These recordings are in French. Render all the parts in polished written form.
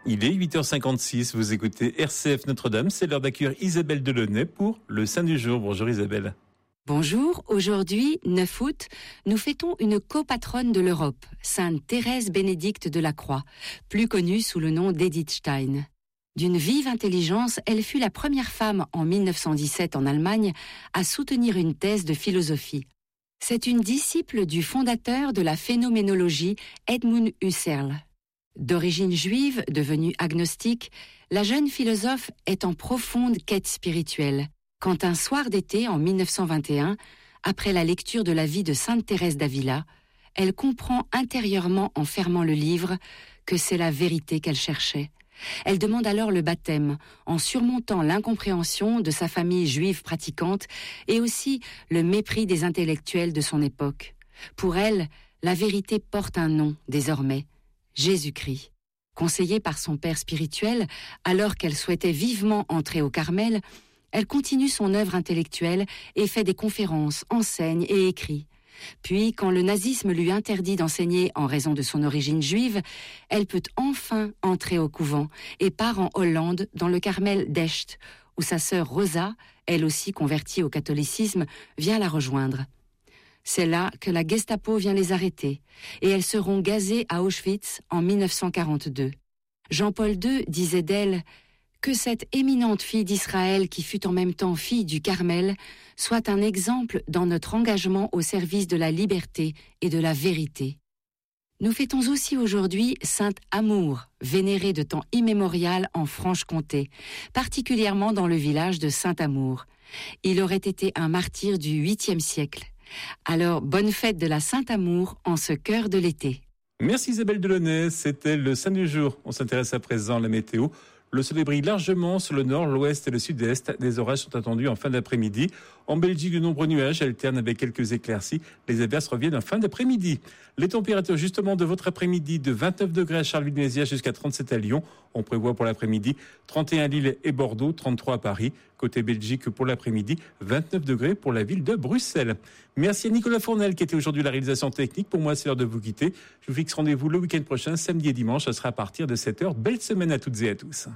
Il est 8h56, vous écoutez RCF Notre-Dame, c'est l'heure d'accueillir Isabelle Delaunay pour le Saint du jour. Bonjour Isabelle. Bonjour, aujourd'hui, 9 août, nous fêtons une copatronne de l'Europe, Sainte Thérèse Bénédicte de la Croix, plus connue sous le nom d'Edith Stein. D'une vive intelligence, elle fut la première femme en 1917 en Allemagne à soutenir une thèse de philosophie. C'est une disciple du fondateur de la phénoménologie Edmund Husserl. D'origine juive, devenue agnostique, la jeune philosophe est en profonde quête spirituelle. Quand un soir d'été en 1921, après la lecture de la vie de Sainte Thérèse d'Avila, elle comprend intérieurement en fermant le livre que c'est la vérité qu'elle cherchait. Elle demande alors le baptême, en surmontant l'incompréhension de sa famille juive pratiquante et aussi le mépris des intellectuels de son époque. Pour elle, la vérité porte un nom désormais, Jésus-Christ. Conseillée par son père spirituel, alors qu'elle souhaitait vivement entrer au Carmel, elle continue son œuvre intellectuelle et fait des conférences, enseigne et écrit. Puis, quand le nazisme lui interdit d'enseigner en raison de son origine juive, elle peut enfin entrer au couvent et part en Hollande dans le Carmel d'Echt, où sa sœur Rosa, elle aussi convertie au catholicisme, vient la rejoindre. C'est là que la Gestapo vient les arrêter et elles seront gazées à Auschwitz en 1942. Jean-Paul II disait d'elle que cette éminente fille d'Israël qui fut en même temps fille du Carmel soit un exemple dans notre engagement au service de la liberté et de la vérité. Nous fêtons aussi aujourd'hui Sainte Amour, vénérée de temps immémorial en Franche-Comté, particulièrement dans le village de Saint-Amour. Il aurait été un martyr du 8e siècle. Alors, bonne fête de la Saint-Amour en ce cœur de l'été. Merci Isabelle Delaunay, c'était le Saint du jour. On s'intéresse à présent à la météo. Le soleil brille largement sur le nord, l'ouest et le sud-est. Des orages sont attendus en fin d'après-midi. En Belgique, de nombreux nuages alternent avec quelques éclaircies. Les averses reviennent en fin d'après-midi. Les températures justement de votre après-midi, de 29 degrés à Charleville-Mézières jusqu'à 37 à Lyon. On prévoit pour l'après-midi 31 à Lille et Bordeaux, 33 à Paris. Côté Belgique pour l'après-midi, 29 degrés pour la ville de Bruxelles. Merci à Nicolas Fournel qui était aujourd'hui la réalisation technique. Pour moi, c'est l'heure de vous quitter. Je vous fixe rendez-vous le week-end prochain, samedi et dimanche. Ce sera à partir de 7h. Belle semaine à toutes et à tous.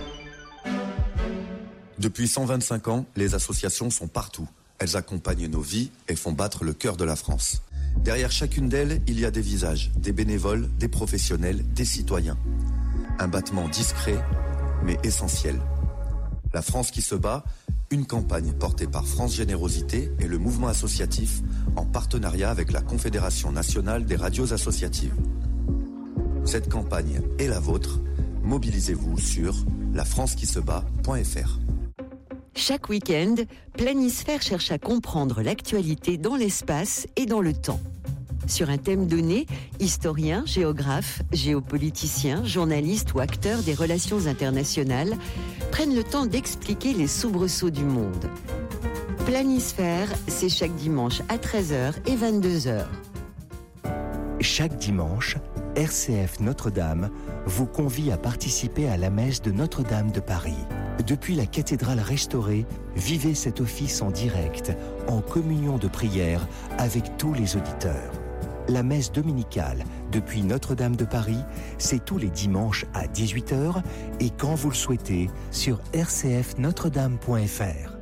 Depuis 125 ans, les associations sont partout. Elles accompagnent nos vies et font battre le cœur de la France. Derrière chacune d'elles, il y a des visages, des bénévoles, des professionnels, des citoyens. Un battement discret, mais essentiel. La France qui se bat, une campagne portée par France Générosité et le mouvement associatif en partenariat avec la Confédération nationale des radios associatives. Cette campagne est la vôtre. Mobilisez-vous sur lafrancequisebat.fr. Chaque week-end, Planisphère cherche à comprendre l'actualité dans l'espace et dans le temps. Sur un thème donné, historiens, géographes, géopoliticiens, journalistes ou acteurs des relations internationales prennent le temps d'expliquer les soubresauts du monde. Planisphère, c'est chaque dimanche à 13h et 22h. Chaque dimanche, RCF Notre-Dame vous convie à participer à la messe de Notre-Dame de Paris. Depuis la cathédrale restaurée, vivez cet office en direct, en communion de prière avec tous les auditeurs. La messe dominicale depuis Notre-Dame de Paris, c'est tous les dimanches à 18h et quand vous le souhaitez sur rcfnotredame.fr.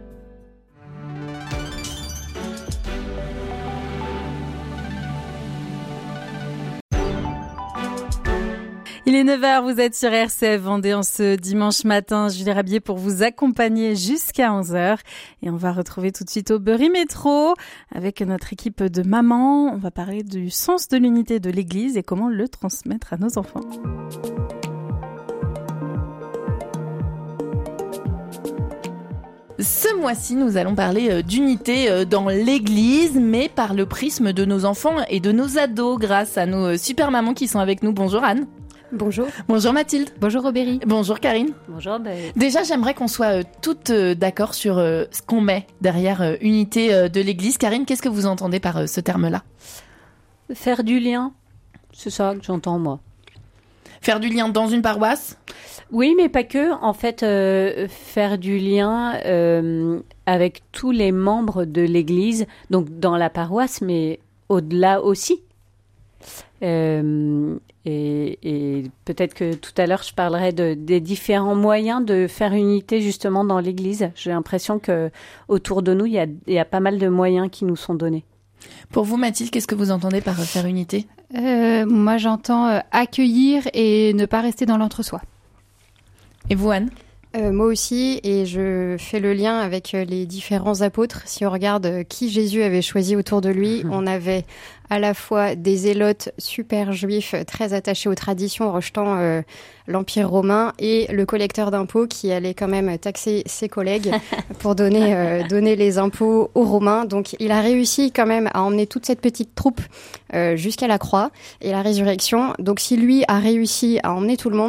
Il est 9h, vous êtes sur RCF Vendée en ce dimanche matin. Julie Rabier pour vous accompagner jusqu'à 11h. Et on va retrouver tout de suite au Berry Métro avec notre équipe de mamans. On va parler du sens de l'unité de l'Église et comment le transmettre à nos enfants. Ce mois-ci, nous allons parler d'unité dans l'Église, mais par le prisme de nos enfants et de nos ados, grâce à nos super mamans qui sont avec nous. Bonjour Anne. Bonjour. Bonjour Mathilde. Bonjour Robéry. Bonjour Karine. Bonjour. Déjà, j'aimerais qu'on soit toutes d'accord sur ce qu'on met derrière unité de l'Église. Karine, qu'est-ce que vous entendez par ce terme-là ? Faire du lien, c'est ça que j'entends moi. Faire du lien dans une paroisse ? Oui, mais pas que. En fait, faire du lien avec tous les membres de l'Église, donc dans la paroisse, mais au-delà aussi. Et peut-être que tout à l'heure, je parlerai des différents moyens de faire unité justement dans l'Église. J'ai l'impression que autour de nous, il y a pas mal de moyens qui nous sont donnés. Pour vous, Mathilde, qu'est-ce que vous entendez par faire unité ? Moi, j'entends accueillir et ne pas rester dans l'entre-soi. Et vous, Anne ? Moi aussi, et je fais le lien avec les différents apôtres. Si on regarde qui Jésus avait choisi autour de lui, on avait à la fois des zélotes super juifs, très attachés aux traditions, rejetant l'Empire romain, et le collecteur d'impôts qui allait quand même taxer ses collègues pour donner les impôts aux Romains. Donc il a réussi quand même à emmener toute cette petite troupe jusqu'à la croix et la résurrection. Donc si lui a réussi à emmener tout le monde,